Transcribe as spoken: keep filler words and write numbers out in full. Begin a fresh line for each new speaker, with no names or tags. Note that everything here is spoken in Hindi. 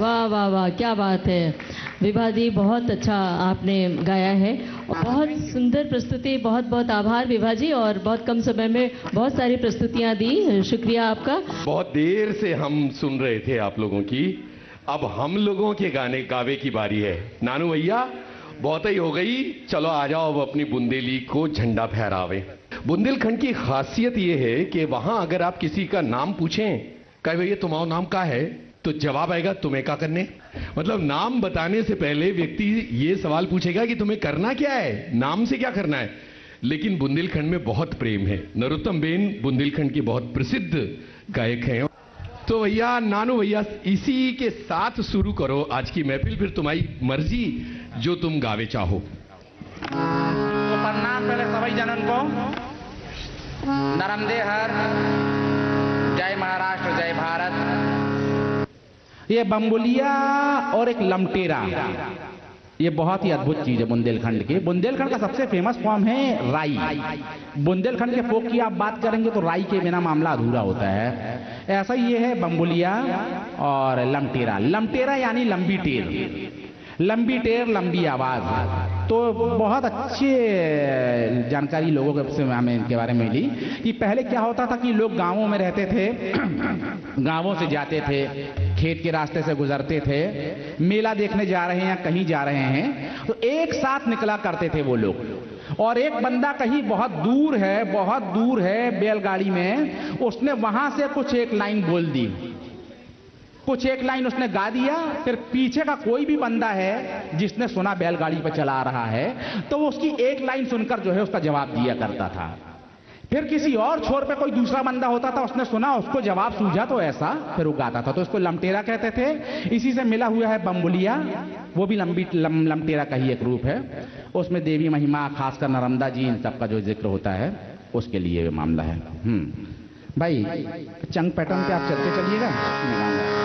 वाह वाह वाह, क्या बात है विभा दी, बहुत अच्छा आपने गाया है और बहुत सुंदर प्रस्तुति। बहुत बहुत आभार विभा जी, और बहुत कम समय में बहुत सारी प्रस्तुतियां दी, शुक्रिया आपका।
बहुत देर से हम सुन रहे थे आप लोगों की, अब हम लोगों के गाने गावे की बारी है। नानू भैया बहुत ही हो गई, चलो आ जाओ अब अपनी बुंदेली को झंडा फहरावे। बुंदेलखंड की खासियत ये है कि वहां अगर आप किसी का नाम पूछें, कहे भैया तुम्हारा नाम क्या है, तो जवाब आएगा तुम्हें क्या करने। मतलब नाम बताने से पहले व्यक्ति ये सवाल पूछेगा कि तुम्हें करना क्या है, नाम से क्या करना है। लेकिन बुंदेलखंड में बहुत प्रेम है। नरोत्तम बेन बुंदेलखंड की बहुत प्रसिद्ध गायक हैं। तो भैया नानू भैया इसी के साथ शुरू करो आज की महफिल, फिर तुम्हारी मर्जी जो तुम गावे चाहो।
तो प्रणाम पहले सभी जनन को। नरमदे हर, जय महाराष्ट्र, जय भारत। ये बम्बुलिया और एक लमटेरा, ये बहुत ही अद्भुत चीज है बुंदेलखंड की। बुंदेलखंड का सबसे फेमस फॉर्म है राई। बुंदेलखंड के फोक की आप बात करेंगे तो राई के बिना मामला अधूरा होता है। ऐसा ये है बम्बुलिया और लमटेरा। लमटेरा यानी लंबी टेर, लंबी टेर लंबी आवाज। तो बहुत अच्छी जानकारी लोगों के से हमें इनके बारे में मिली कि पहले क्या होता था कि लोग गांवों में रहते थे, गांवों से जाते थे, खेत के रास्ते से गुजरते थे, मेला देखने जा रहे हैं या कहीं जा रहे हैं, तो एक साथ निकला करते थे वो लोग। और एक बंदा कहीं बहुत दूर है, बहुत दूर है बैलगाड़ी में, उसने वहां से कुछ एक लाइन बोल दी, कुछ एक लाइन उसने गा दिया। फिर पीछे का कोई भी बंदा है जिसने सुना बैलगाड़ी पर चला रहा है, तो वो उसकी एक लाइन सुनकर जो है उसका जवाब दिया करता था। फिर किसी और छोर पे कोई दूसरा बंदा होता था, उसने सुना, उसको जवाब सूझा तो ऐसा, फिर वो गाता था। तो इसको लमटेरा कहते थे। इसी से मिला हुआ है बम्बुलिया, वो भी लंबी लम, लमटेरा का ही एक रूप है। उसमें देवी महिमा, खासकर नर्मदा जी, इन सबका जो जिक्र होता है उसके लिए मामला है। हम्म भाई चंग पैटर्न पे आप चलते चलिएगा।